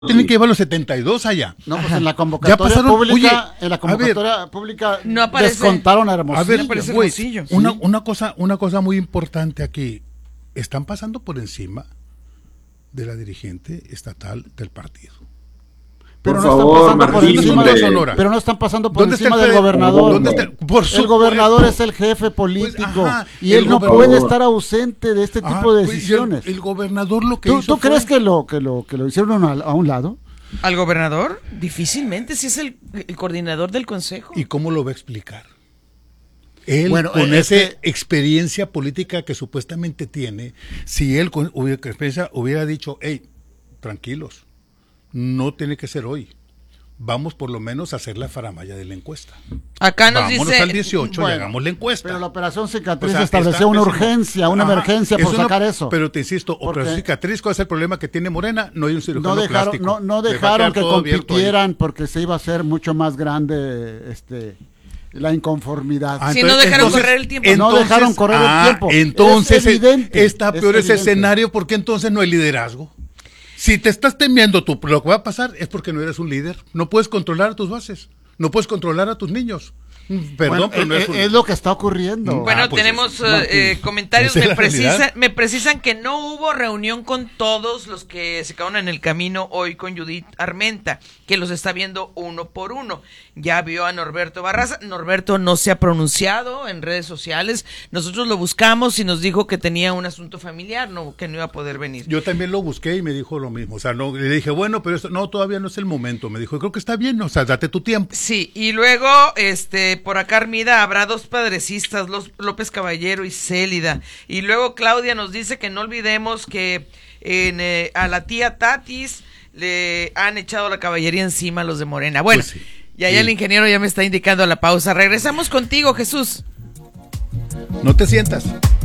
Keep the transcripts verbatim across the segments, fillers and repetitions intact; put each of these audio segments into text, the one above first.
Tienen que llevar los setenta y dos allá. No, pues en la convocatoria pasaron, pública, oye, en la convocatoria ver, pública no aparece, descontaron a Hermosillo. A ver, aparece güey, Hermosillo. Una, ¿Sí? una cosa, una cosa muy importante aquí. Están pasando por encima de la dirigente estatal del partido. Pero por no favor, están pasando por encima de Sonora. Pero no están pasando por ¿Dónde encima está el del gobernador. ¿Dónde está el, por el gobernador es el jefe político pues, ajá, y él no gobernador. puede estar ausente de este ajá, tipo de pues, decisiones. El, el gobernador lo que ¿Tú, hizo ¿tú crees fue... que lo que lo que lo hicieron a, a un lado? ¿Al gobernador? Difícilmente, si es el, el coordinador del consejo. ¿Y cómo lo va a explicar? Él, bueno, con eh, esa que... experiencia política que supuestamente tiene, si él con hubiera, hubiera dicho, hey, tranquilos, no tiene que ser hoy. Vamos por lo menos a hacer la faramalla de la encuesta. Acá nos Vámonos dice... al dieciocho bueno, y hagamos la encuesta. Pero la operación cicatriz O sea, estableció está, una es urgencia, una ajá, emergencia por una, sacar eso. Pero te insisto, operación cicatriz, ¿cuál es el problema que tiene Morena? No hay un cirujano no dejaron, plástico. no, no dejaron que compitieran porque se iba a hacer mucho más grande este la inconformidad. Ah, si no dejaron entonces, correr el tiempo. Entonces, no dejaron correr ah, el tiempo. Entonces es evidente, está peor es ese evidente. escenario porque entonces no hay liderazgo. Si te estás temiendo tú, lo que va a pasar es porque no eres un líder. No puedes controlar a tus bases. No puedes controlar a tus niños. Perdón, bueno, pero no es, es, un... es lo que está ocurriendo. Bueno, ah, pues tenemos es, eh, comentarios. ¿es Me precisan, me precisan que no hubo reunión con todos los que se quedaron en el camino hoy con Judith Armenta, que los está viendo uno por uno. Ya vio a Norberto Barraza. Norberto no se ha pronunciado en redes sociales. Nosotros lo buscamos y nos dijo que tenía un asunto familiar, no, que no iba a poder venir. Yo también lo busqué y me dijo lo mismo. O sea, no, le dije, bueno, pero esto, no, todavía no es el momento. Me dijo, creo que está bien, o sea, date tu tiempo. Sí, y luego, este, por acá Armida, habrá dos padrecistas, los, López Caballero y Célida. Y luego Claudia nos dice que no olvidemos que en, eh, a la tía Tatis le han echado la caballería encima a los de Morena. Bueno, pues sí, y allá sí. El ingeniero ya me está indicando la pausa. Regresamos contigo, Jesús. No te sientas.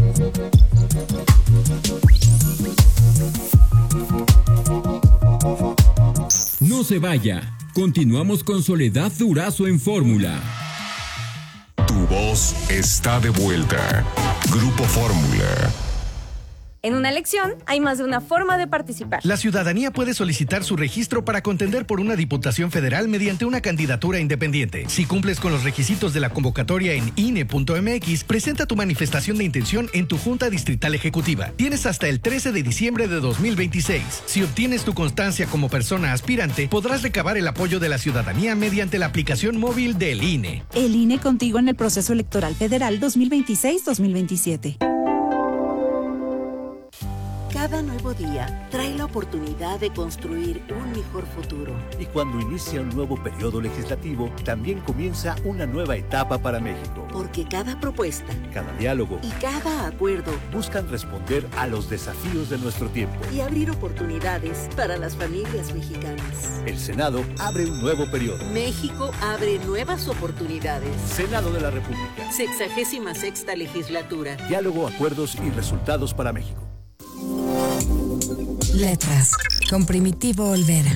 No se vaya. Continuamos con Soledad Durazo en Fórmula. Tu voz está de vuelta. Grupo Fórmula. En una elección hay más de una forma de participar. La ciudadanía puede solicitar su registro para contender por una diputación federal mediante una candidatura independiente. Si cumples con los requisitos de la convocatoria en I N E punto M X, presenta tu manifestación de intención en tu Junta Distrital Ejecutiva. Tienes hasta el trece de diciembre de dos mil veintiséis. Si obtienes tu constancia como persona aspirante, podrás recabar el apoyo de la ciudadanía mediante la aplicación móvil del I N E. El I N E contigo en el proceso electoral federal dos mil veintiséis dos mil veintisiete. Cada nuevo día trae la oportunidad de construir un mejor futuro. Y cuando inicia un nuevo periodo legislativo, también comienza una nueva etapa para México. Porque cada propuesta, cada diálogo y cada acuerdo buscan responder a los desafíos de nuestro tiempo y abrir oportunidades para las familias mexicanas. El Senado abre un nuevo periodo. México abre nuevas oportunidades. Senado de la República. Sexagésima sexta legislatura. Diálogo, acuerdos y resultados para México. Letras, con Primitivo Olvera.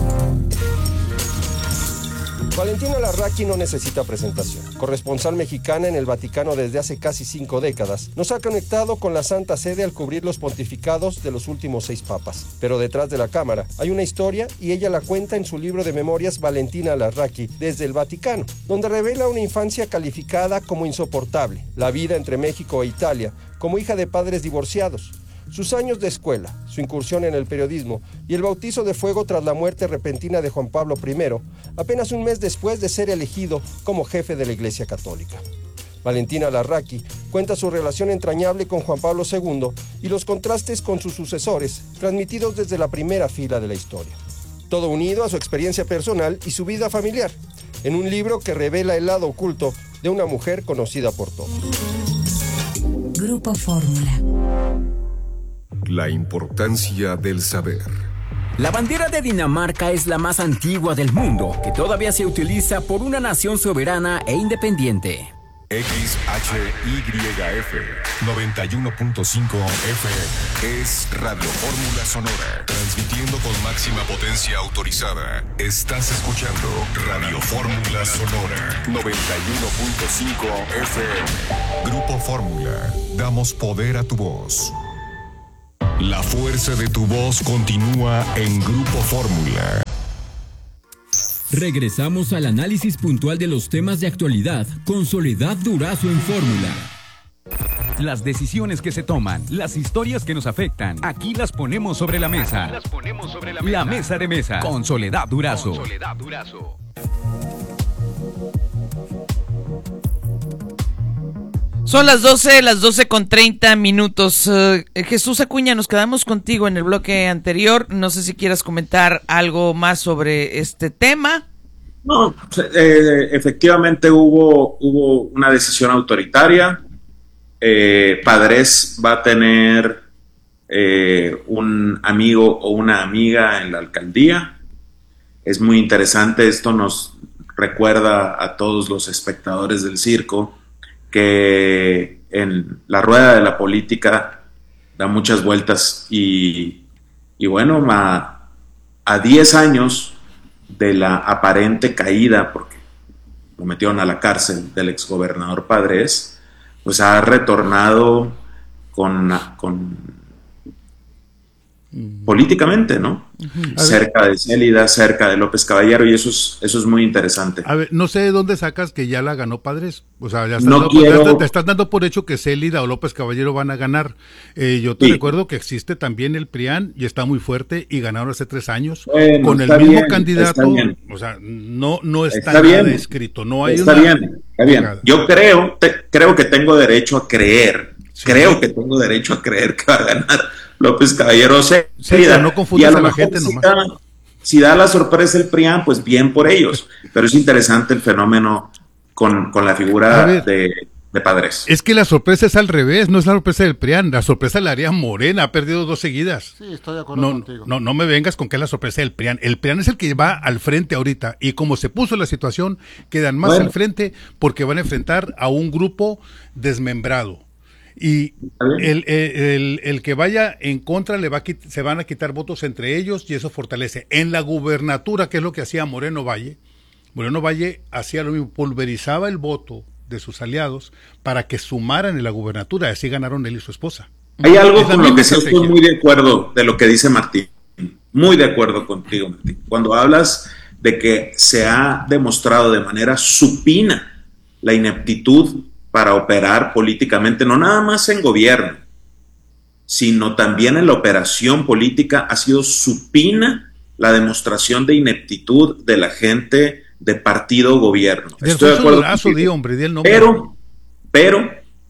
Valentina Larraqui no necesita presentación. Corresponsal mexicana en el Vaticano desde hace casi cinco décadas, nos ha conectado con la Santa Sede al cubrir los pontificados de los últimos seis papas. Pero detrás de la cámara hay una historia y ella la cuenta en su libro de memorias Valentina Larraqui desde el Vaticano, donde revela una infancia calificada como insoportable, la vida entre México e Italia, como hija de padres divorciados, sus años de escuela, su incursión en el periodismo y el bautizo de fuego tras la muerte repentina de Juan Pablo primero, apenas un mes después de ser elegido como jefe de la Iglesia Católica. Valentina Larraqui cuenta su relación entrañable con Juan Pablo segundo y los contrastes con sus sucesores, transmitidos desde la primera fila de la historia. Todo unido a su experiencia personal y su vida familiar, en un libro que revela el lado oculto de una mujer conocida por todos. Grupo Fórmula. La importancia del saber. La bandera de Dinamarca es la más antigua del mundo, que todavía se utiliza por una nación soberana e independiente. X H Y F noventa y uno punto cinco F M es Radio Fórmula Sonora, transmitiendo con máxima potencia autorizada. Estás escuchando Radio Fórmula Sonora noventa y uno punto cinco F M. Grupo Fórmula, damos poder a tu voz. La fuerza de tu voz continúa en Grupo Fórmula. Regresamos al análisis puntual de los temas de actualidad con Soledad Durazo en Fórmula. Las decisiones que se toman, las historias que nos afectan, aquí las ponemos sobre la mesa. Las ponemos sobre la mesa. La mesa de mesa con Soledad Durazo. Con Soledad Durazo. Son las doce, las doce con treinta minutos. Uh, Jesús Acuña, nos quedamos contigo en el bloque anterior. No sé si quieras comentar algo más sobre este tema. No, eh, efectivamente hubo, hubo una decisión autoritaria. Eh, Padres va a tener eh, un amigo o una amiga en la alcaldía. Es muy interesante, esto nos recuerda a todos los espectadores del circo que en la rueda de la política da muchas vueltas y, y bueno, a, a diez años de la aparente caída, porque lo metieron a la cárcel, del exgobernador Padres, pues ha retornado con, con uh-huh. políticamente, ¿no? Uh-huh. Cerca de Célida, cerca de López Caballero, y eso es, eso es muy interesante. A ver, no sé de dónde sacas que ya la ganó Padres, o sea, ya estás no dando, quiero... te, te estás dando por hecho que Célida o López Caballero van a ganar. Eh, yo te sí. recuerdo que existe también el PRIAN y está muy fuerte y ganaron hace tres años bueno, con el mismo bien, candidato, o sea, no, no está, está nada bien. escrito, no hay está una... bien, está bien. Yo creo, te, creo que tengo derecho a creer, sí. creo que tengo derecho a creer que va a ganar López Caballero Célida. Sí, no confundas a, a la gente si nomás. Da, si da la sorpresa el PRIAN, pues bien por ellos, pero es interesante el fenómeno con, con la figura de, de Padres. Es que la sorpresa es al revés, no es la sorpresa del PRIAN, la sorpresa la haría Morena, ha perdido dos seguidas. Sí, estoy de acuerdo no, contigo. No, no me vengas con que es la sorpresa del PRIAN, el PRIAN es el que va al frente ahorita, y como se puso la situación, quedan más bueno. al frente porque van a enfrentar a un grupo desmembrado. Y el, el, el que vaya en contra le va a quit- se van a quitar votos entre ellos y eso fortalece. En la gubernatura, que es lo que hacía Moreno Valle, Moreno Valle hacía lo mismo, pulverizaba el voto de sus aliados para que sumaran en la gubernatura, así ganaron él y su esposa. Hay algo con lo que sí estoy muy de acuerdo de lo que dice Martín, muy de acuerdo contigo, Martín. Cuando hablas de que se ha demostrado de manera supina la ineptitud para operar políticamente, no nada más en gobierno, sino también en la operación política, ha sido supina la demostración de ineptitud de la gente de partido gobierno. De Estoy de acuerdo Durazo, di, hombre, di el nombre. Pero, pero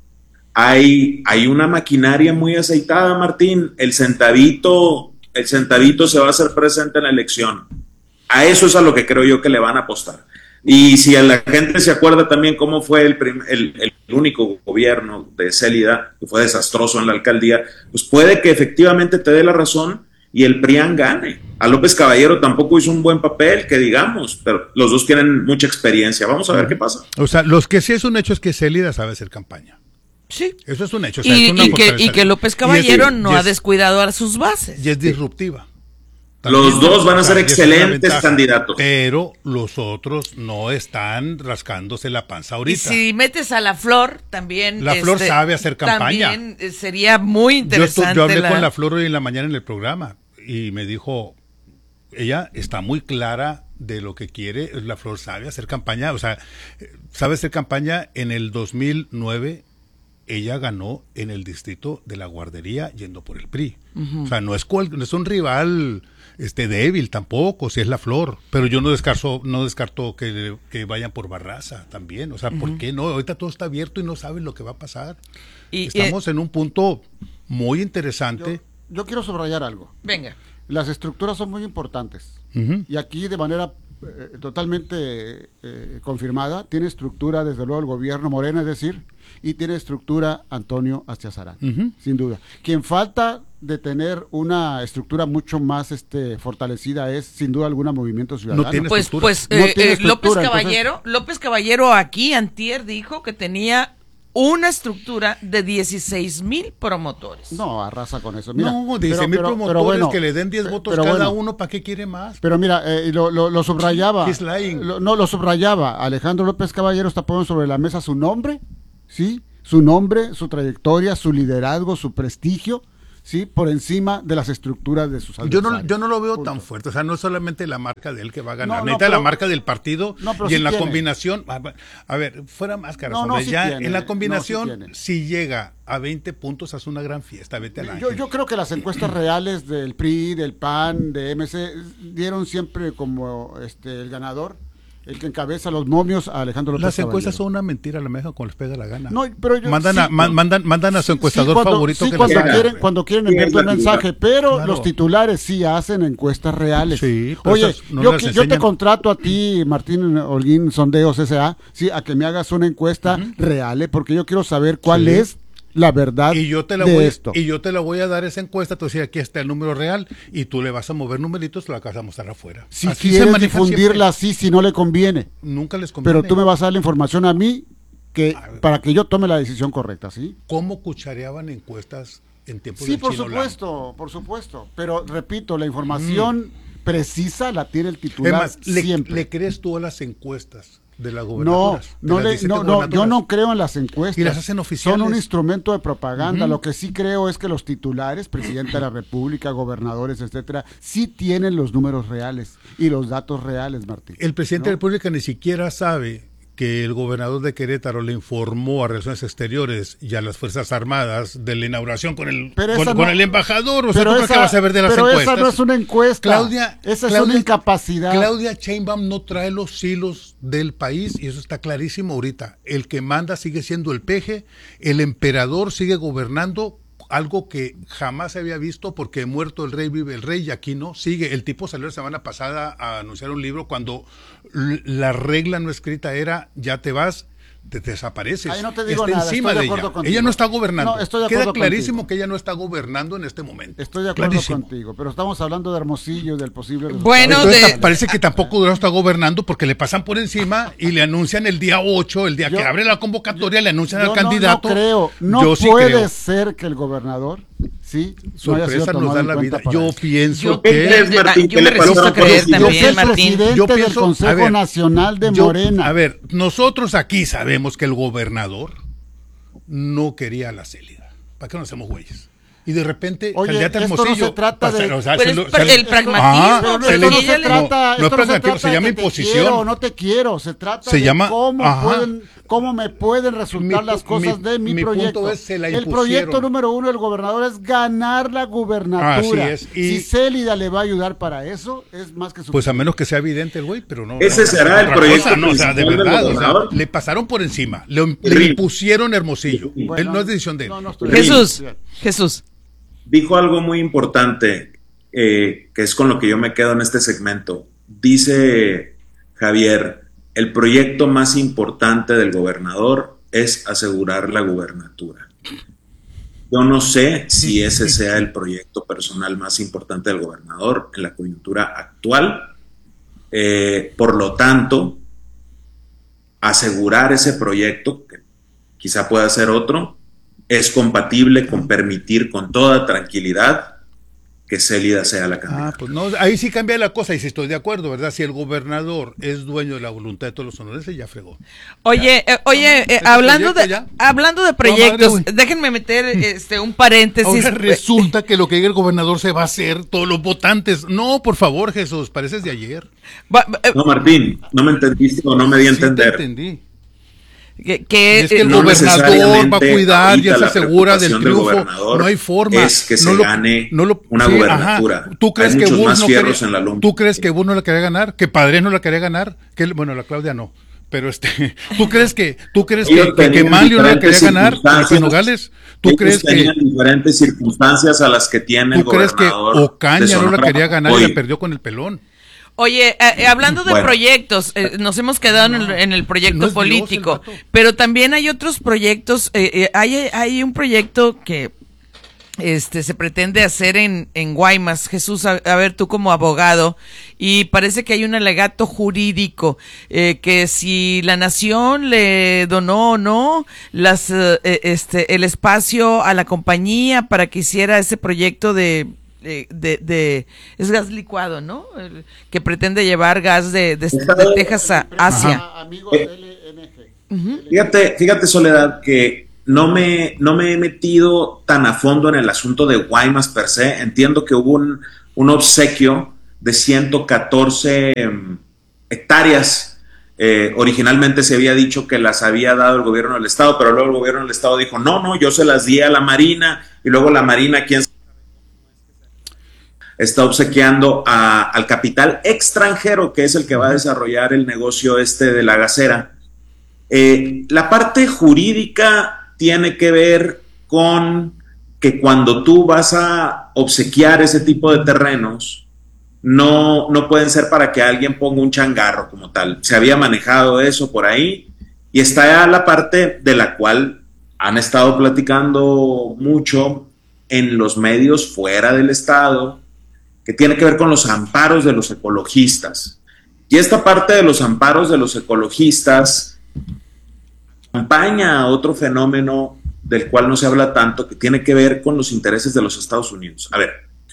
hay, hay una maquinaria muy aceitada, Martín. El centavito, el centavito se va a hacer presente en la elección. A eso es a lo que creo yo que le van a apostar. Y si la gente se acuerda también cómo fue el, prim- el, el único gobierno de Célida, que fue desastroso en la alcaldía, pues puede que efectivamente te dé la razón y el PRIAN gane. A López Caballero tampoco hizo un buen papel, que digamos, pero los dos tienen mucha experiencia. Vamos a ver qué pasa. O sea, los que sí es un hecho es que Célida sabe hacer campaña. Sí. Eso es un hecho. O sea, y, es una y, que, y que López Caballero es, no y es, ha descuidado a sus bases. Y es disruptiva. También los dos van a ser excelentes candidatos. Pero los otros no están rascándose la panza ahorita. Y si metes a la Flor, también... La este, Flor sabe hacer campaña. También sería muy interesante. Yo, estoy, yo hablé la... con la Flor hoy en la mañana en el programa y me dijo, ella está muy clara de lo que quiere. La Flor sabe hacer campaña, o sea, sabe hacer campaña. En el dos mil nueve ella ganó en el distrito de La Guardería yendo por el P R I. Uh-huh. O sea, no es, cual, no es un rival... este débil tampoco, si es la Flor, pero yo no descarto, no descarto que, que vayan por Barraza también, o sea, uh-huh. ¿por qué no? Ahorita todo está abierto y no saben lo que va a pasar. Y, Estamos y, en un punto muy interesante. Yo, yo quiero subrayar algo. Venga. Las estructuras son muy importantes uh-huh. y aquí de manera eh, totalmente eh, confirmada tiene estructura desde luego el gobierno Morena, es decir, y tiene estructura Antonio Astiazarán, uh-huh. sin duda. Quien falta de tener una estructura mucho más este fortalecida es sin duda alguna Movimiento Ciudadano. No tiene pues pues no eh, tiene eh, López Caballero, entonces... López Caballero aquí antier dijo que tenía una estructura de dieciséis mil promotores. No, arrasa con eso. Mira, no, dieciséis mil promotores pero bueno, que le den diez votos cada bueno, uno, ¿para qué quiere más? Pero mira, eh, lo, lo, lo subrayaba. Lo, no, lo subrayaba. Alejandro López Caballero está poniendo sobre la mesa su nombre, ¿sí? Su nombre, su trayectoria, su liderazgo, su prestigio, ¿sí? Por encima de las estructuras de sus Yo adversarios. no, yo no lo veo Punto. tan fuerte, o sea, no es solamente la marca de él que va a ganar, No, no, necesita pero- la marca del partido No, pero y sí en la tiene. combinación, a, a ver, fuera máscaras, No, no, hombre, sí ya tiene, en la no, combinación, sí tiene. si llega a veinte puntos, hace una gran fiesta, vete al Yo, Ángel. yo creo que las encuestas reales del P R I, del P A N, de M C, dieron siempre como este el ganador, el que encabeza los momios, a Alejandro López Las encuestas Caballero. son una mentira, la manejan como les pega la gana. No, pero yo- mandan, sí, a, ma- no. mandan, mandan a su encuestador Sí, cuando- favorito sí, que cuando les haga. quieren, cuando quieren Sí, enviarte es un la mensaje, pero Claro. los titulares sí hacen encuestas reales. Sí, pero Oye, esas no yo, las que- yo te enseñan. contrato a ti, Martín Holguín Sondeos S A, sí, a que me hagas una encuesta real, ¿eh? Porque yo quiero saber cuál Sí. es la verdad Y yo te la de voy, esto. y yo te la voy a dar esa encuesta, tú decir aquí está el número real y tú le vas a mover numeritos, la vas a mostrar afuera. Si Así se quieres maneja difundirla así, si no le conviene. siempre. Nunca les conviene. Pero tú me vas a dar la información a mí que para que yo tome la decisión correcta, ¿sí? ¿Cómo cuchareaban encuestas en tiempos Sí, del por Chino supuesto, por supuesto. Pero repito, la información precisa la tiene el titular Es más, ¿le, siempre. ¿le crees tú a las encuestas de las No, gobernaturas? no, De las le, diecisiete no, no, yo gobernaturas? no creo en las encuestas. Y las hacen oficiales. Son un instrumento de propaganda. Ujú. Lo que sí creo es que los titulares, presidente de la República, gobernadores, etcétera, sí tienen los números reales y los datos reales, Martín. El presidente ¿no? de la República ni siquiera sabe que el gobernador de Querétaro le informó a Relaciones Exteriores y a las Fuerzas Armadas de la inauguración con el, Pero con, esa con no- el embajador. O sea, pero ¿tú crees esa- que vas a ver de las pero encuestas? esa no es una encuesta. Claudia, Esa es Claudia- una incapacidad. Claudia Sheinbaum no trae los hilos del país y eso está clarísimo ahorita. El que manda sigue siendo el peje, el emperador sigue gobernando, algo que jamás se había visto porque muerto el rey vive el rey y aquí no, sigue. El tipo salió la semana pasada a anunciar un libro cuando l- la regla no escrita era ya te vas, te desapareces. Ay, no te digo está nada, encima estoy de de acuerdo ella. contigo. Ella no está gobernando. No, estoy de Queda acuerdo clarísimo contigo. que ella no está gobernando en este momento. Estoy de acuerdo Clarísimo. contigo, pero estamos hablando de Hermosillo y del posible resultado. Bueno, Entonces, de- parece que tampoco Durango está gobernando porque le pasan por encima y le anuncian el día ocho, el día Yo- que abre la convocatoria, le anuncian Yo al no- candidato. No, creo, no Yo sí puede creo. ser que el gobernador, sí, no haya sido Sorpresa nos tomado da en la cuenta vida. para Yo eso. pienso Yo- que... ¿Qué crees, Martín? yo ¿Qué me le resisto pasó a creer con los también, Yo soy el Martín. presidente Yo del pienso- Consejo a ver, Nacional de Yo- Morena. A ver, nosotros aquí sabemos que el gobernador no quería a la Célida. ¿Para qué nos hacemos güeyes? Y de repente, Oye, candidata esto no Hermosillo. se trata de- o sea, Pero se es lo- por se el lo- pragmatismo, Ah, Pero pero se esto le- no se ella le- trata, no, no esto es no se pragmatismo, trata se de llama que te imposición. quiero o no te quiero, se trata Se de llama- cómo ajá. pueden, cómo me pueden resultar Mi- las cosas mi- de mi, mi punto proyecto. es, se la El impusieron. proyecto número uno del gobernador es ganar la gubernatura. Así es, y- Si Célida le va a ayudar para eso, es más que su. Pues a menos que sea evidente el güey, pero no. Ese no, será el otra proyecto cosa, no, o sea, de principal del verdad, o sea, gobernador. le pasaron por encima, le, le Rin. impusieron Hermosillo. Bueno, Él no es decisión de él. no, no estoy- Jesús, Jesús. Dijo algo muy importante, eh, que es con lo que yo me quedo en este segmento. Dice Javier, el proyecto más importante del gobernador es asegurar la gubernatura. Yo no sé si ese sea el proyecto personal más importante del gobernador en la coyuntura actual. Eh, por lo tanto, asegurar ese proyecto, que quizá pueda ser otro, es compatible con permitir con toda tranquilidad que Célida sea la candidata. Ah, pues no, ahí sí cambia la cosa y sí estoy de acuerdo, ¿verdad? Si el gobernador es dueño de la voluntad de todos los sonorenses, ya fregó. Oye, eh, oye, eh, ¿Este hablando de proyecto hablando de madre, proyectos, güey. déjenme meter este un paréntesis. Ahora resulta que lo que diga el gobernador se va a hacer todos los votantes. No, por favor, Jesús, pareces de ayer. Va- eh, No, Martín, no me entendiste o no me di a Sí te entender. entendí. que, que, Y es que eh, el no gobernador va a necesariamente cuidar, ya ahorita se la asegura del preocupación del triunfo. gobernador No hay forma. es que No se lo- gane no lo- una sí, gubernatura. ajá. ¿Tú crees Hay que muchos Bush más no fierros quería, en la lumbre. ¿Tú crees que Bush no la quería ganar? ¿Que Padres no la quería ganar? Que bueno, la Claudia no. Pero este, ¿tú crees que tú crees que, Ellos que, que tenían Manlio no la quería diferentes ganar? circunstancias. ¿Martín Nogales? ¿Tú Ellos crees que tenían diferentes circunstancias a las que tiene el tú crees que gobernador de Ocaña no la Sonora quería ganar y hoy. la perdió con el pelón? Oye, eh, eh, hablando de Bueno. proyectos, eh, nos hemos quedado en, el, en el proyecto no es Dios el político, vato. pero también hay otros proyectos. eh, eh, hay, hay un proyecto que este se pretende hacer en, en Guaymas. Jesús, a, a ver, tú como abogado, y parece que hay un alegato jurídico eh, que si la nación le donó o no las eh, eh, este el espacio a la compañía para que hiciera ese proyecto de De, de, de- es gas licuado, ¿no? El, que pretende llevar gas de, de, de Texas a Asia. Amigos L N G. Ujú. Fíjate, fíjate, Soledad, que no me, no me he metido tan a fondo en el asunto de Guaymas per se. Entiendo que hubo un, un obsequio de ciento catorce um, hectáreas. Eh, originalmente se había dicho que las había dado el gobierno del estado, pero luego el gobierno del estado dijo, no, no, yo se las di a la Marina, y luego la Marina, ¿quién está obsequiando a, al capital extranjero, que es el que va a desarrollar el negocio este de la gasera? Eh, la parte jurídica tiene que ver con que cuando tú vas a obsequiar ese tipo de terrenos, no, no pueden ser para que alguien ponga un changarro como tal. Se había manejado eso por ahí, y está la parte de la cual han estado platicando mucho en los medios fuera del estado, que tiene que ver con los amparos de los ecologistas. Y esta parte de los amparos de los ecologistas acompaña a otro fenómeno del cual no se habla tanto, que tiene que ver con los intereses de los Estados Unidos. A ver,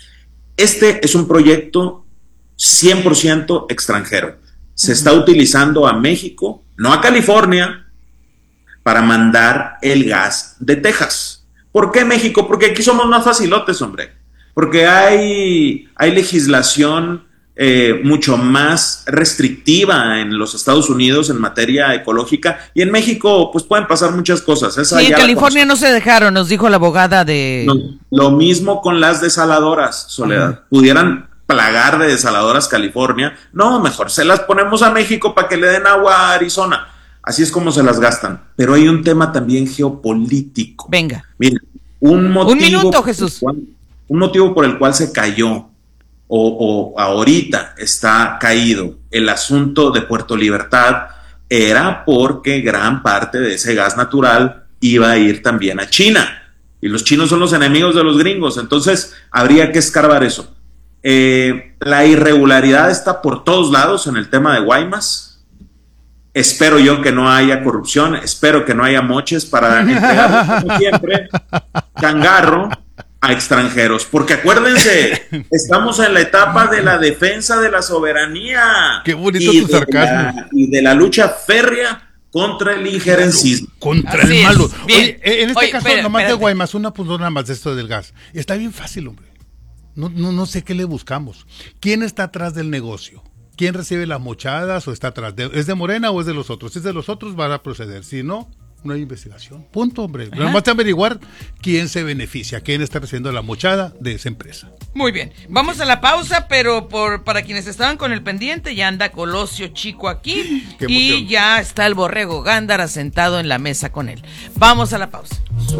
este es un proyecto cien por ciento extranjero. Se está utilizando a México, no a California, para mandar el gas de Texas. ¿Por qué México? Porque aquí somos más facilotes, hombre. Porque hay, hay legislación eh, mucho más restrictiva en los Estados Unidos en materia ecológica, y en México pues pueden pasar muchas cosas. Esa sí, en ya California no se dejaron, nos dijo la abogada de... No, lo mismo con las desaladoras, Soledad. Ajá. Pudieran plagar de desaladoras California. No, mejor se las ponemos a México para que le den agua a Arizona. Así es como se las gastan. Pero hay un tema también geopolítico. Venga. Miren, un motivo... Un minuto, Jesús. Cual, un motivo por el cual se cayó, o, o ahorita está caído, el asunto de Puerto Libertad, era porque gran parte de ese gas natural iba a ir también a China. Y los chinos son los enemigos de los gringos. Entonces, habría que escarbar eso. Eh, la irregularidad está por todos lados en el tema de Guaymas. Espero yo que no haya corrupción, espero que no haya moches para entregar, como siempre, changarro a extranjeros, porque acuérdense, estamos en la etapa de la defensa de la soberanía. Qué bonito y tu de sarcasmo. La, y de la lucha férrea contra el injerencismo. Contra Así el es. malo. Bien. Oye, en este Oye, caso, espera, nomás espérate. de Guaymas, una punto nada más de esto del gas. Está bien fácil, hombre. No, no, no sé qué le buscamos. ¿Quién está atrás del negocio? ¿Quién recibe las mochadas o está atrás? De, ¿Es de Morena o es de los otros? Si es de los otros, van a proceder. Si no, no hay investigación. Punto, hombre. Ajá. Nada más te averiguar quién se beneficia, quién está recibiendo la mochada de esa empresa. Muy bien, vamos a la pausa, pero por para quienes estaban con el pendiente, ya anda Colosio Chico aquí Qué y emoción. ya está el borrego Gándara sentado en la mesa con él. Vamos a la pausa.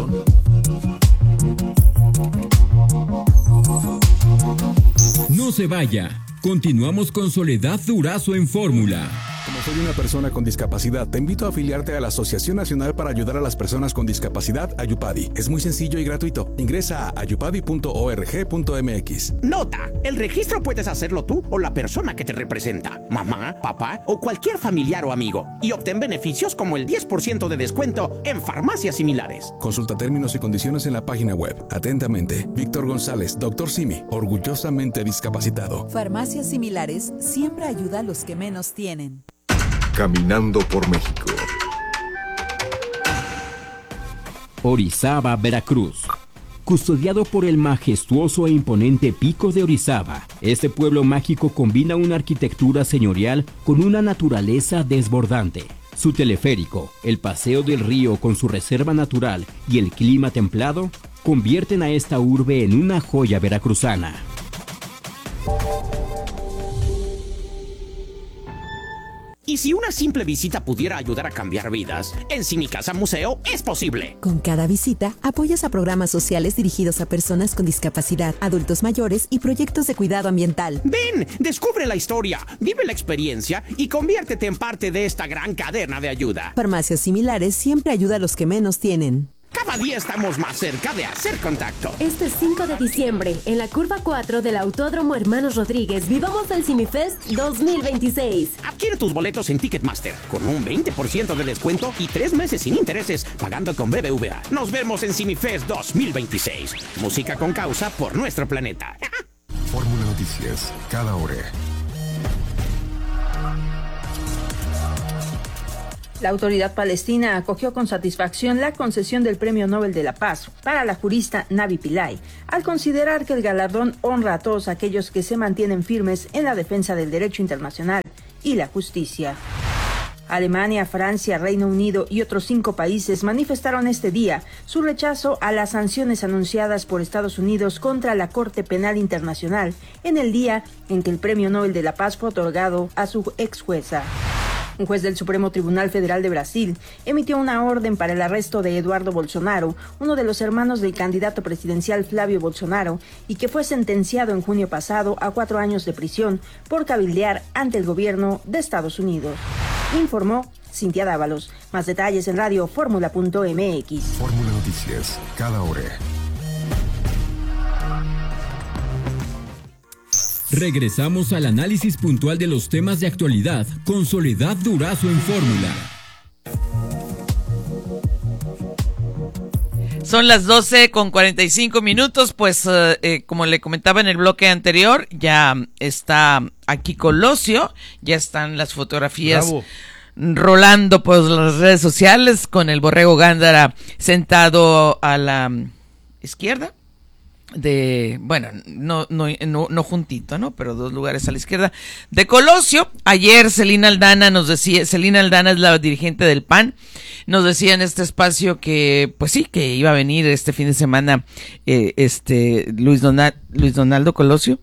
No se vaya. Continuamos con Soledad Durazo en Fórmula. Como soy una persona con discapacidad, te invito a afiliarte a la Asociación Nacional para Ayudar a las Personas con Discapacidad, Ayupadi. Es muy sencillo y gratuito. Ingresa a ayupadi punto org punto mx. Nota, el registro puedes hacerlo tú o la persona que te representa, mamá, papá o cualquier familiar o amigo, y obtén beneficios como el diez por ciento de descuento en farmacias similares. Consulta términos y condiciones en la página web. Atentamente, Víctor González, doctor Simi, orgullosamente discapacitado. Farmacias Similares siempre ayuda a los que menos tienen. Caminando por México. Orizaba, Veracruz. Custodiado por el majestuoso e imponente Pico de Orizaba, este pueblo mágico combina una arquitectura señorial con una naturaleza desbordante. Su teleférico, el paseo del río con su reserva natural y el clima templado convierten a esta urbe en una joya veracruzana. Y si una simple visita pudiera ayudar a cambiar vidas, en Cinicasa Museo es posible. Con cada visita, apoyas a programas sociales dirigidos a personas con discapacidad, adultos mayores y proyectos de cuidado ambiental. Ven, descubre la historia, vive la experiencia y conviértete en parte de esta gran cadena de ayuda. Farmacias Similares siempre ayuda a los que menos tienen. Cada día estamos más cerca de hacer contacto. Este cinco de diciembre, en la curva cuatro del Autódromo Hermanos Rodríguez, vivamos el CineFest dos mil veintiséis. Adquiere tus boletos en Ticketmaster con un veinte por ciento de descuento y tres meses sin intereses pagando con B B V A. Nos vemos en CineFest dos mil veintiséis. Música con causa por nuestro planeta. Fórmula Noticias, cada hora. La autoridad palestina acogió con satisfacción la concesión del Premio Nobel de la Paz para la jurista Navi Pillay, al considerar que el galardón honra a todos aquellos que se mantienen firmes en la defensa del derecho internacional y la justicia. Alemania, Francia, Reino Unido y otros cinco países manifestaron este día su rechazo a las sanciones anunciadas por Estados Unidos contra la Corte Penal Internacional en el día en que el Premio Nobel de la Paz fue otorgado a su ex jueza. Un juez del Supremo Tribunal Federal de Brasil emitió una orden para el arresto de Eduardo Bolsonaro, uno de los hermanos del candidato presidencial Flavio Bolsonaro, y que fue sentenciado en junio pasado a cuatro años de prisión por cabildear ante el gobierno de Estados Unidos. Informó Cintia Dávalos. Más detalles en radio fórmula punto m x. Fórmula Noticias, cada hora. Regresamos al análisis puntual de los temas de actualidad con Soledad Durazo en Fórmula. Son las doce con cuarenta y cinco minutos, pues eh, eh, como le comentaba en el bloque anterior, ya está aquí Colosio, ya están las fotografías Bravo. rolando por las redes sociales con el Borrego Gándara sentado a la izquierda. De, bueno, no, no, no, no juntito, ¿no? Pero dos lugares a la izquierda de Colosio. Ayer Celina Aldana nos decía, Celina Aldana es la dirigente del P A N, nos decía en este espacio que, pues sí, que iba a venir este fin de semana eh, este Luis, Donal, Luis Donaldo Colosio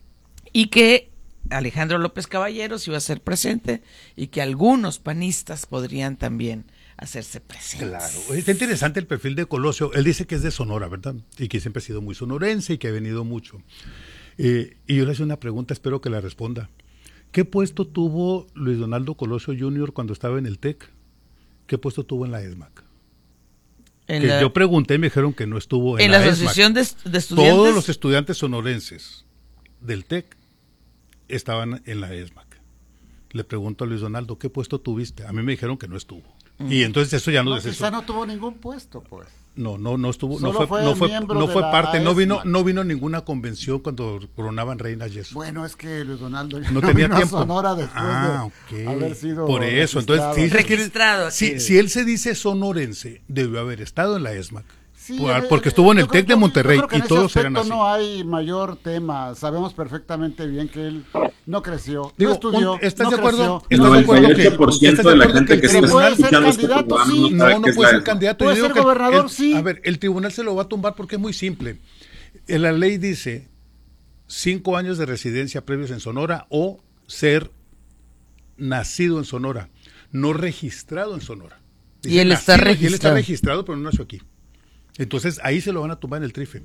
y que Alejandro López Caballeros iba a ser presente y que algunos panistas podrían también hacerse presentes. Claro, está interesante el perfil de Colosio. Él dice que es de Sonora, ¿verdad? Y que siempre ha sido muy sonorense y que ha venido mucho. Eh, y yo le hice una pregunta, espero que la responda. ¿Qué puesto tuvo Luis Donaldo Colosio junior cuando estaba en el TEC? ¿Qué puesto tuvo en la ESMAC? En que la... Yo pregunté y me dijeron que no estuvo en, ¿En la, la Asociación de, de Estudiantes. Todos los estudiantes sonorenses del TEC estaban en la ESMAC. Le pregunto a Luis Donaldo, ¿qué puesto tuviste? A mí me dijeron que no estuvo. Mm. Y entonces eso ya no, no es quizá eso. no tuvo ningún puesto, pues. No, no, no estuvo, Solo no fue, fue no fue, no fue parte, no vino, no vino ninguna convención cuando coronaban reinas y eso. Bueno, es que Luis Donaldo ya no, no tenía vino tiempo. A Sonora después ah, de okay. haber sido por eso, entonces si, registrado. Si, si él se dice sonorense, debió haber estado en la ESMAC. Sí, porque eh, estuvo en el creo, TEC de Monterrey yo creo que y en todos ese eran así. No hay mayor tema. Sabemos perfectamente bien que él no creció, Digo, no estudió, un, ¿estás no de acuerdo? creció. ¿Estás de acuerdo que el noventa y ocho por ciento de la gente que, que está puede ser escuchando este candidato, programa sí. no, no, no puede ser candidato. Puede ser gobernador, el, sí. A ver, el tribunal se lo va a tumbar porque es muy simple. La ley dice cinco años de residencia previos en Sonora o ser nacido en Sonora, no registrado en Sonora. Dice y él nacido, está registrado. Y él está registrado, pero no nació aquí. Entonces ahí se lo van a tumbar en el trife.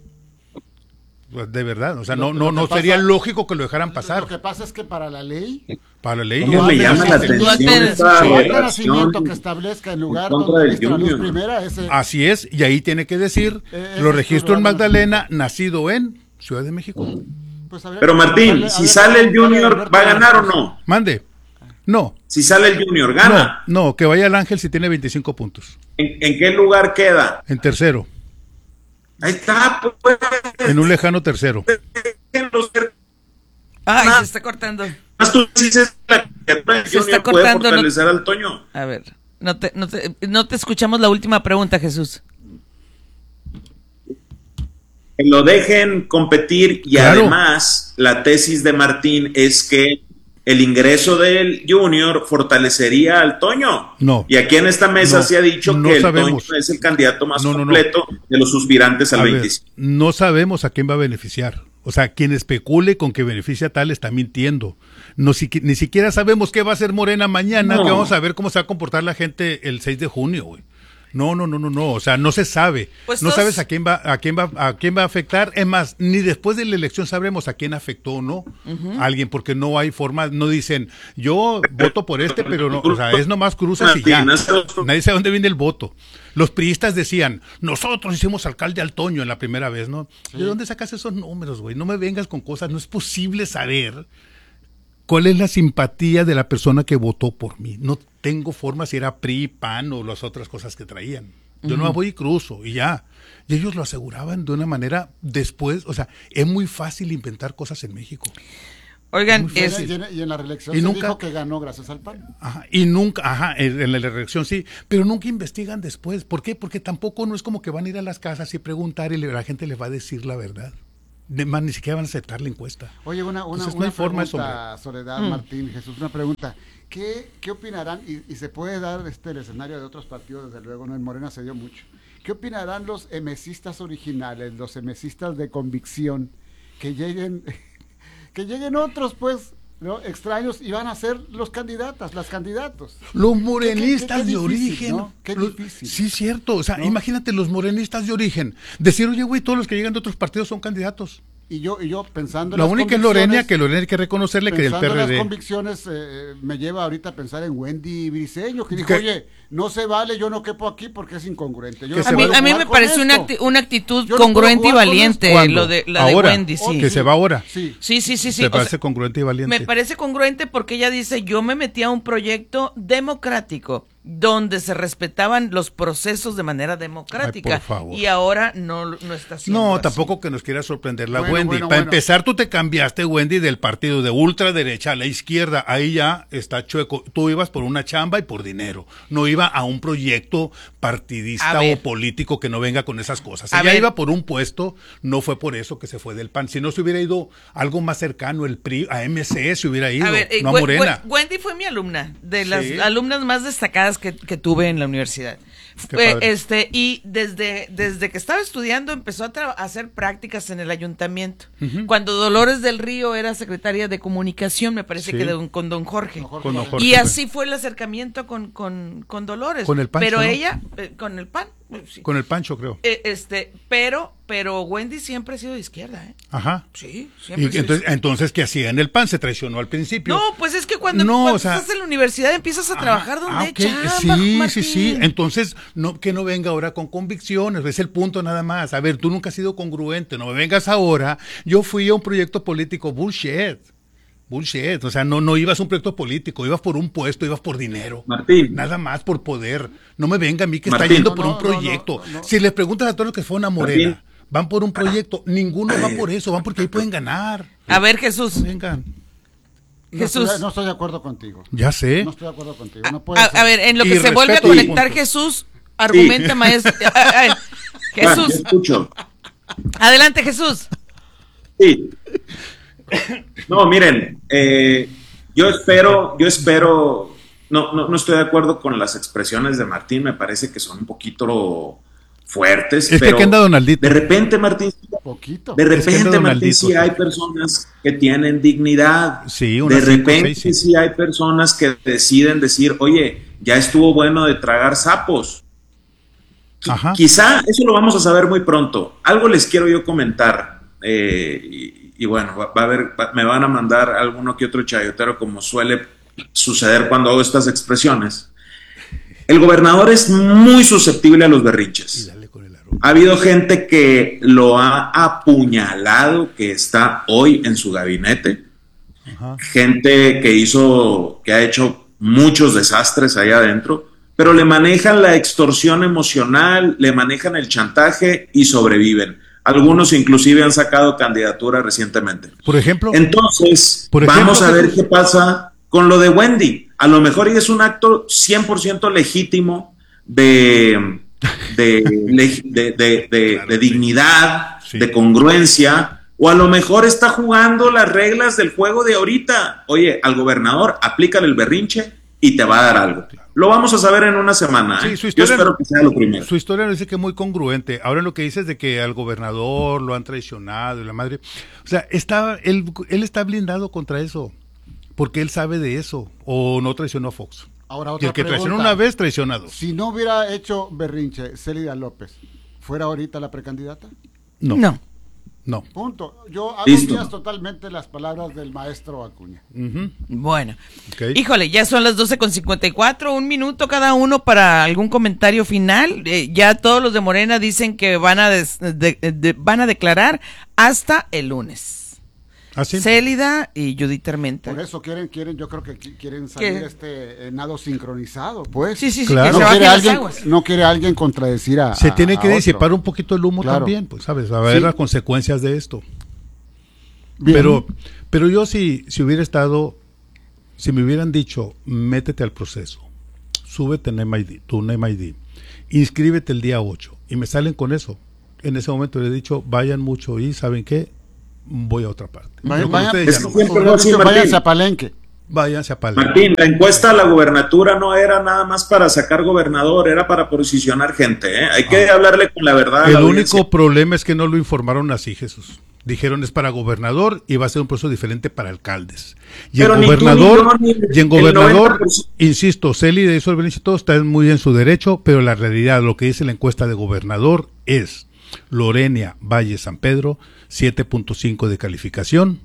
De verdad, o sea, no, no, no sería pasa, lógico que lo dejaran pasar. Lo que pasa es que para la ley, para la ley, ¿cómo le llama la atención esta nacimiento que establezca el lugar donde es la luz primera? Ese... Así es, y ahí tiene que decir, eh, lo registro en Magdalena, nacido en Ciudad de México. Pues ver, pero Martín, ver, si ver, sale el Junior, ¿va a ganar o no? Mande. No. Si sale el Junior, ¿gana? No, no, que vaya el Ángel si tiene veinticinco puntos. ¿En, en qué lugar queda? En tercero. Ahí está, pues. En un lejano tercero. Ay, se está cortando. Tú dices la se está cortando. Puede fortalecer no... al Toño. A ver, no te, no, te, no te escuchamos la última pregunta, Jesús. Que lo dejen competir y claro. Además la tesis de Martín es que el ingreso del Junior fortalecería al Toño. No. Y aquí en esta mesa no, se ha dicho no que sabemos. el Toño es el candidato más no, no, completo no. de los suspirantes al a veinticinco. Ver, no sabemos a quién va a beneficiar. O sea, quien especule con que beneficia a tal está mintiendo. No, si, ni siquiera sabemos qué va a hacer Morena mañana, no. que vamos a ver cómo se va a comportar la gente el seis de junio, güey. No, no, no, no, no, o sea, no se sabe. Pues no tos... sabes a quién va, a quién va, a quién va a afectar. Es más, ni después de la elección sabremos a quién afectó o no uh-huh. a alguien, porque no hay forma, no dicen, yo voto por este, pero no, o sea, es nomás cruzas y ya. Nadie sabe dónde viene el voto. Los priistas decían, nosotros hicimos alcalde al Toño en la primera vez, ¿no? Sí. ¿De dónde sacas esos números, güey? No me vengas con cosas, no es posible saber cuál es la simpatía de la persona que votó por mí. No tengo forma si era P R I, P A N o las otras cosas que traían. Yo uh-huh. no voy y cruzo y ya. Y ellos lo aseguraban de una manera después, o sea, es muy fácil inventar cosas en México. Oigan, y, es, en, y en la reelección y se nunca, dijo que ganó gracias al P A N. Ajá, y nunca, ajá, en, en la reelección sí, pero nunca investigan después. ¿Por qué? Porque tampoco no es como que van a ir a las casas y preguntar y le, la gente les va a decir la verdad. De más, ni siquiera van a aceptar la encuesta. Oye, una, una, Entonces, una no hay forma pregunta, eso, Soledad, mm. Martín, Jesús, una pregunta. ¿Qué, qué opinarán? Y, y se puede dar este el escenario de otros partidos, desde luego, ¿no? En Morena se dio mucho. ¿Qué opinarán los emesistas originales, los emesistas de convicción, que lleguen, que lleguen otros, pues, ¿no? extraños y van a ser los candidatas, las candidatos? Los morenistas qué, qué, qué de difícil, origen. ¿no? Qué los, difícil. Sí, cierto. O sea, ¿no? Imagínate los morenistas de origen. Decir, oye, güey, todos los que llegan de otros partidos son candidatos. Y yo, y yo pensando en La las única es Lorena, que Lorena hay que reconocerle que del P R D. Pensando en las convicciones, eh, me lleva ahorita a pensar en Wendy Briceño, que dijo, ¿Qué? oye, no se vale, yo no quepo aquí porque es incongruente. Yo a, mí, a mí me pareció una, acti una actitud yo congruente no y valiente, lo de, la ahora, de Wendy. Sí. Que se va ahora. Sí, sí, sí. sí, sí. Se parece sea, congruente y valiente. Me parece congruente porque ella dice, yo me metí a un proyecto democrático, donde se respetaban los procesos de manera democrática. Ay, por favor. Y ahora no, no está haciendo No, así. Tampoco que nos quiera sorprender la bueno, Wendy. Bueno, Para bueno. empezar, tú te cambiaste, Wendy, del partido de ultraderecha a la izquierda. Ahí ya está chueco. Tú ibas por una chamba y por dinero. No iba a un proyecto partidista o político que no venga con esas cosas. A Ella ver. iba por un puesto, no fue por eso que se fue del P A N. Si no se hubiera ido algo más cercano, el P R I, a M C se hubiera ido, A ver, eh, no a We- Morena. We- Wendy fue mi alumna, de Sí. las alumnas más destacadas que, que tuve en la universidad. Qué Eh, padre. este y desde, desde que estaba estudiando empezó a, tra- a hacer prácticas en el ayuntamiento. Ujú. Cuando Dolores del Río era secretaria de comunicación, me parece Sí. que de don- con don Jorge. Con don Jorge, Y pues. así fue el acercamiento con, con, con Dolores. Con el Pancho, Pero ¿no? ella, eh, con el P A N. eh, sí. Con el Pancho, creo. Eh, este, pero, pero Wendy siempre ha sido de izquierda, ¿eh? Ajá. Sí, Y siempre ha sido entonces, entonces, ¿qué hacía en el P A N? Se traicionó al principio. No, pues es que cuando, No, cuando o sea, estás en la universidad empiezas a trabajar donde Ah, hay ok. chamba, Sí, Martín. sí, sí. Entonces, no, que no venga ahora con convicciones, es el punto nada más. A ver, tú nunca has sido congruente, no me vengas ahora. Yo fui a un proyecto político, bullshit. Bullshit, o sea, no, no ibas a un proyecto político, ibas por un puesto, ibas por dinero. Martín. Nada más por poder. No me venga a mí que Martín. está yendo No, por no, un no, proyecto. no, no. Si les preguntas a todos los que fueron a Morena, Martín. van por un proyecto, ninguno va por eso, van porque ahí pueden ganar. A ver, Jesús. Vengan. No Jesús. estoy, no estoy de acuerdo contigo. Ya sé. No estoy de acuerdo contigo. No puede A, ser. a ver, en lo Y que se vuelve a respeto y conectar punto. Jesús, argumenta, Sí. maestro. A- a ver, Ah, Jesús, yo escucho. adelante, Jesús. Sí. No, miren, eh, yo espero, yo espero, no, no, no estoy de acuerdo con las expresiones de Martín, me parece que son un poquito fuertes, Es que pero aquí anda Donaldito. de repente, Martín, Poquito. de Es que anda repente, Martín, Donaldito, sí sí. hay personas que tienen dignidad. Sí, De unas cinco, repente seis, sí. sí hay personas que deciden decir, oye, ya estuvo bueno de tragar sapos. Qui- Ajá. Quizá eso lo vamos a saber muy pronto. Algo les quiero yo comentar. eh, y, y bueno, va, va a haber, va- me van a mandar alguno que otro chayotero, como suele suceder cuando hago estas expresiones. El gobernador es muy susceptible a los berrinches. Ha habido gente que lo ha apuñalado, que está hoy en su gabinete. Ajá. Gente que hizo, que ha hecho muchos desastres allá adentro, pero le manejan la extorsión emocional, le manejan el chantaje y sobreviven. Algunos inclusive han sacado candidatura recientemente. Por ejemplo. Entonces, Por ejemplo, vamos a ver Jesús. qué pasa con lo de Wendy. A lo mejor es un acto cien por ciento legítimo de, de, leg- de, de- de- de dignidad, Sí. de congruencia, o a lo mejor está jugando las reglas del juego de ahorita. Oye, al gobernador, aplícale el berrinche y te va a dar algo. Lo vamos a saber en una semana. ¿eh? Sí, su Yo historia, espero que sea lo primero. Su historia nos dice que es muy congruente. Ahora lo que dices de que al gobernador lo han traicionado y la madre. O sea, está, él, él está blindado contra eso. Porque él sabe de eso. O no traicionó a Fox. Ahora, Y otra el que pregunta. traicionó una vez, traiciona dos. Si no hubiera hecho berrinche Célida López, ¿fuera ahorita la precandidata? No. No. No. Punto. Yo hago Listo. mías totalmente las palabras del maestro Acuña. Ujú. Bueno. Ok. Híjole, ya son las doce con cincuenta y cuatro, un minuto cada uno para algún comentario final. Eh, ya todos los de Morena dicen que van a, des- de- de- van a declarar hasta el lunes. ¿Ah, sí? Célida y Judith Armenta. Por eso quieren, quieren, yo creo que qui- quieren salir ¿Qué? este eh, nado sincronizado, pues. Sí, sí, sí, Claro. que No se bajen quiere, las alguien, aguas. no quiere alguien contradecir a Se a- tiene a que otro. disipar un poquito el humo Claro. también, pues, ¿sabes? A ver Sí. las consecuencias de esto. Bien. Pero, pero yo si, si hubiera estado, si me hubieran dicho, métete al proceso, súbete en M I D, tu M I D, inscríbete el día ocho, y me salen con eso, en ese momento le he dicho, vayan mucho y ¿saben qué? Voy a otra parte. Vayan, vayan, es no. siempre no, sí, váyanse a Palenque. Váyanse a Palenque. Martín, la encuesta a la gubernatura no era nada más para sacar gobernador, era para posicionar gente, ¿eh? Hay que ah. hablarle con la verdad. El la único audiencia. problema es que no lo informaron así, Jesús. Dijeron es para gobernador y va a ser un proceso diferente para alcaldes. Y Pero en ni gobernador, tú, ni yo, ni y en gobernador, noventa por ciento. insisto, Célida y eso Benicio, todo está muy en su derecho, pero la realidad, lo que dice la encuesta de gobernador es Lorena Valle San Pedro, siete punto cinco de calificación,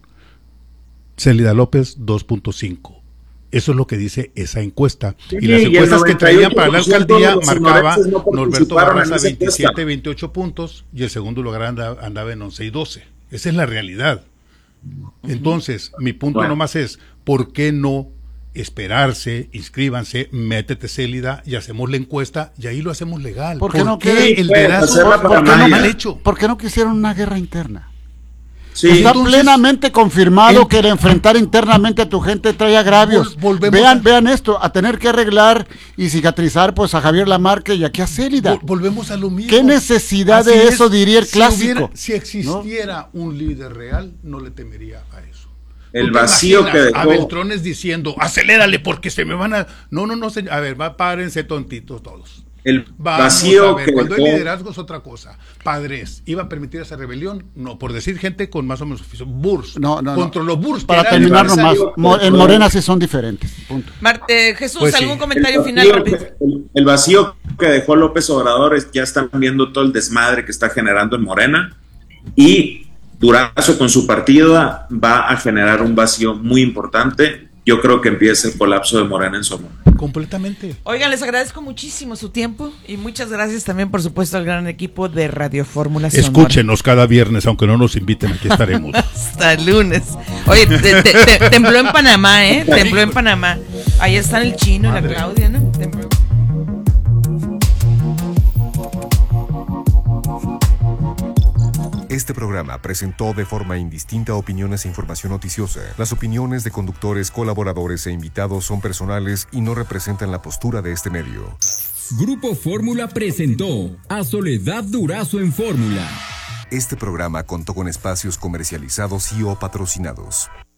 Célida López, dos punto cinco. Eso es lo que dice esa encuesta. Sí, y las y encuestas que traían para la alcaldía los marcaba no Norberto Barraza en veintisiete, veintiocho puntos y el segundo lugar andaba, andaba en once y doce. Esa es la realidad. Entonces, mi punto bueno. nomás es, ¿por qué no esperarse, inscríbanse, métete Célida y hacemos la encuesta y ahí lo hacemos legal? ¿Por qué ¿Por no qué quieren- el puedes dedazo hacerla para por qué no nadie? mal hecho? ¿Por qué no quisieron una guerra interna? Sí. Está Entonces, plenamente confirmado en- que el enfrentar internamente a tu gente trae agravios. Vol- volvemos vean, a- vean esto, a tener que arreglar y cicatrizar pues a Javier Lamarque y aquí a Célida. Vol- volvemos a lo mismo. ¿Qué necesidad Así de es. eso diría el Si clásico? hubiera- si existiera un líder real, no le temería a eso. El ¿Tú te vacío imaginas que a dejó- Beltrones diciendo, acelérale porque se me van a... No, no, no, señor. A ver, va, párense tontitos todos. El Vamos vacío a ver, que cuando dejó- hay liderazgo es otra cosa. Padres, ¿iba a permitir esa rebelión? No, por decir gente con más o menos oficio. Burs, No, no, no. contra los Burs. Para que eran- terminar el nomás, vacío- Mo- en Morena sí son diferentes. Punto. Mar- eh, Jesús, Pues sí. ¿algún comentario el final? vacío, rápido? que, el, el vacío que dejó López Obrador es, ya están viendo todo el desmadre que está generando en Morena, y Durazo con su partido va a generar un vacío muy importante. Yo creo que empieza el colapso de Morena en Sonora. Completamente. Oigan, les agradezco muchísimo su tiempo y muchas gracias también, por supuesto, al gran equipo de Radio Fórmula Sonora. Escúchenos cada viernes, aunque no nos inviten, aquí estaremos. Hasta el lunes. Oye, te- te- te- tembló en Panamá, ¿eh? Tembló en Panamá. Ahí están el Chino y la Madre. Claudia, ¿no? Tembló. Este programa presentó de forma indistinta opiniones e información noticiosa. Las opiniones de conductores, colaboradores e invitados son personales y no representan la postura de este medio. Grupo Fórmula presentó a Soledad Durazo en Fórmula. Este programa contó con espacios comercializados y o patrocinados.